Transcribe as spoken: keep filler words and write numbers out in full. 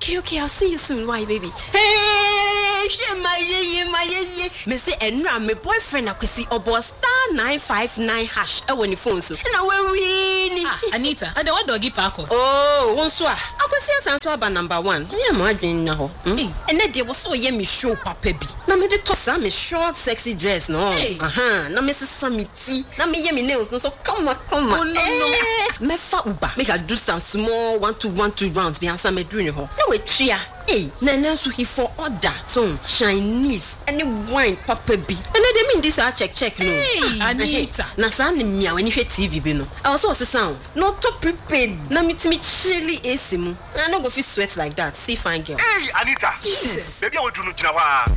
Okay, okay, I'll see you soon. Why, baby? Hey, she my ye my ye. Me say enra me boyfriend akwesi obo star nine five nine hash e woni phone so. Na we win. Ah, Anita, and the what doggy park? Oh, one so. Akwesi asanso aba number one. Yeah, ma adwen na ho. And na dey was so ye me show papa bi. Na me dey toss am me short sexy dress no. Aha, na me sesa me ti. Na me ye me nails no so come on, come on. Oh, no, no. Me fa uba. Make I do some small one two one two rounds be answer me doing ho. Na we tria. Hey, Nana so he for order. So Chinese any wine papa bi. And they mean this I check check no. Hey, Anita. Na sa ni mia when you hear T V bi no. I also say sound. Not to prepared. Na me me chilly A C mu. I no go fit sweat like that. See fine girl. Hey, Anita. Jesus. Baby I will do no jina wa.